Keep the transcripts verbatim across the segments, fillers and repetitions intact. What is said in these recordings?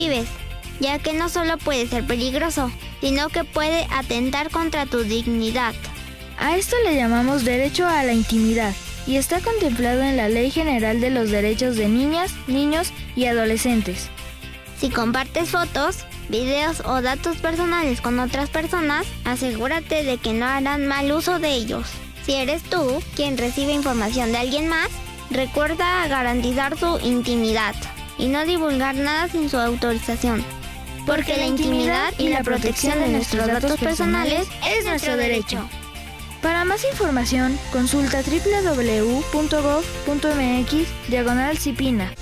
vives, ya que no solo puede ser peligroso, sino que puede atentar contra tu dignidad. A esto le llamamos derecho a la intimidad y está contemplado en la Ley General de los Derechos de Niñas, Niños y Adolescentes. Si compartes fotos, videos o datos personales con otras personas, asegúrate de que no harán mal uso de ellos. Si eres tú quien recibe información de alguien más, recuerda garantizar su intimidad y no divulgar nada sin su autorización. Porque la intimidad y la protección de nuestros datos personales es nuestro derecho. Para más información, consulta doble u doble u doble u punto gob punto eme equis diagonal Cipina.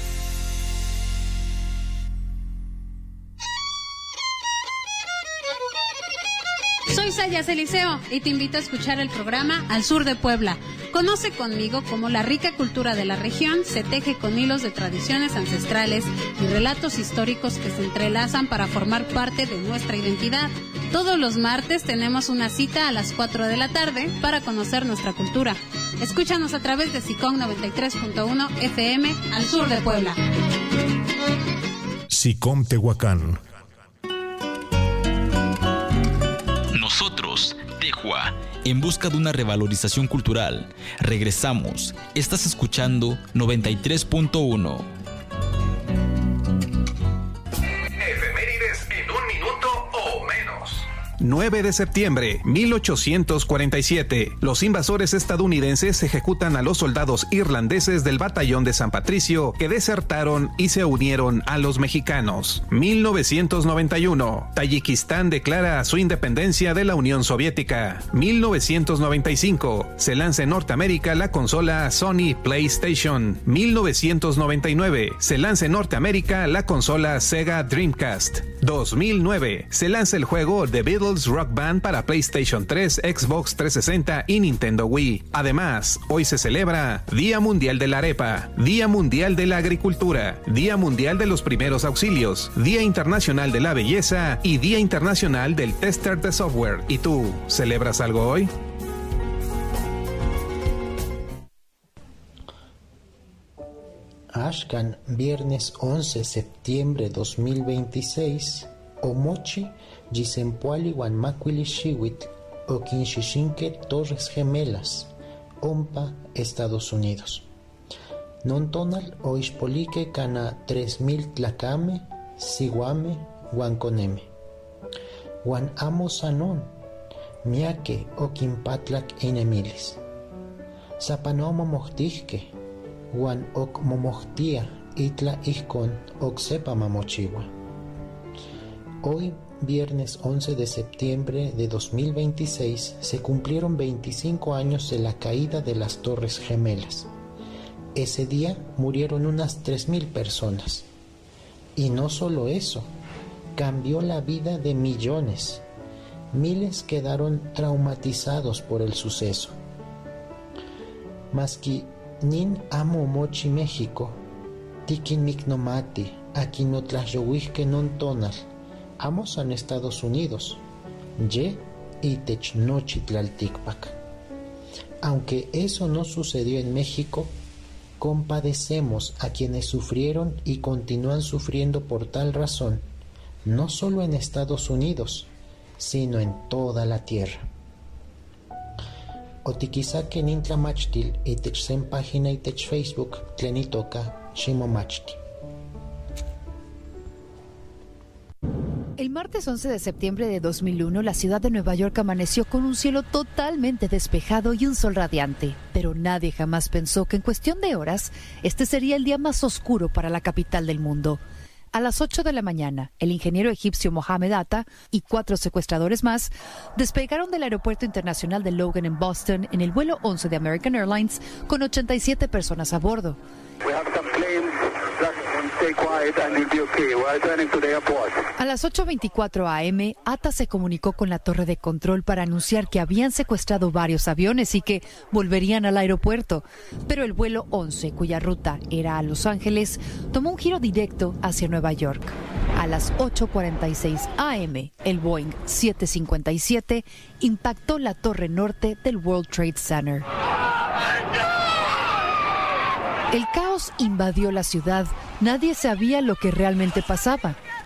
Soy Sayas Eliseo y te invito a escuchar el programa Al Sur de Puebla. Conoce conmigo cómo la rica cultura de la región se teje con hilos de tradiciones ancestrales y relatos históricos que se entrelazan para formar parte de nuestra identidad. Todos los martes tenemos una cita a las cuatro de la tarde para conocer nuestra cultura. Escúchanos a través de SICOM noventa y tres punto uno F M Al Sur de Puebla. SICOM Tehuacán. Nosotros, Tejua, en busca de una revalorización cultural. Regresamos. Estás escuchando noventa y tres punto uno. Efemérides en un minuto o menos. nueve de septiembre, mil ochocientos cuarenta y siete. Los invasores estadounidenses ejecutan a los soldados irlandeses del batallón de San Patricio que desertaron y se unieron a los mexicanos. mil novecientos noventa y uno. Tayikistán declara su independencia de la Unión Soviética. mil novecientos noventa y cinco. Se lanza en Norteamérica la consola Sony PlayStation. mil novecientos noventa y nueve. Se lanza en Norteamérica la consola Sega Dreamcast. dos mil nueve. Se lanza el juego The Beatles Rock Band para PlayStation tres, Xbox trescientos sesenta y Nintendo Wii. Además, hoy se celebra Día Mundial de la Arepa, Día Mundial de la Agricultura, Día Mundial de los Primeros Auxilios, Día Internacional de la Belleza y Día Internacional del Tester de Software. ¿Y tú, celebras algo hoy? Ashkan, viernes once de septiembre dos mil veintiséis, Omochi, Gisempuali Wan Macuili Shiwit, Oquinshishinque Torres Gemelas, Ompa, Estados Unidos. Nontonal Oixpolique Cana tres mil Tlacame, Siguame, Huanconeme. Wan Amo Sanon, Miaque, Oquimpatlac Inemilis. Zapanoma Mochtijque, Wan Ok Momochtia, Itla Ijkon, Oxepa Mamochiwa. Hoy, viernes once de septiembre de dos mil veintiséis, se cumplieron veinticinco años de la caída de las Torres Gemelas. Ese día murieron unas tres mil personas. Y no solo eso, cambió la vida de millones. Miles quedaron traumatizados por el suceso. Maski nin amo mochi México, tikin micnomati, aquinotlaxyohuisque non tonal, amos en Estados Unidos, ye y technochitlalticpac. Aunque eso no sucedió en México, compadecemos a quienes sufrieron y continúan sufriendo por tal razón, no solo en Estados Unidos, sino en toda la tierra. Otiquisaque nintlamachtil itech sen página itech Facebook tlenitoca shimomachti. El martes once de septiembre de dos mil uno, la ciudad de Nueva York amaneció con un cielo totalmente despejado y un sol radiante. Pero nadie jamás pensó que en cuestión de horas, este sería el día más oscuro para la capital del mundo. A las ocho de la mañana, el ingeniero egipcio Mohamed Atta y cuatro secuestradores más despegaron del aeropuerto internacional de Logan en Boston en el vuelo once de American Airlines con ochenta y siete personas a bordo. A las ocho veinticuatro a eme, Atta se comunicó con la torre de control para anunciar que habían secuestrado varios aviones y que volverían al aeropuerto. Pero el vuelo once, cuya ruta era a Los Ángeles, tomó un giro directo hacia Nueva York. A las ocho cuarenta y seis a eme, el Boeing siete cincuenta y siete impactó la torre norte del World Trade Center. El caos invadió la ciudad. Nadie sabía lo que realmente pasaba.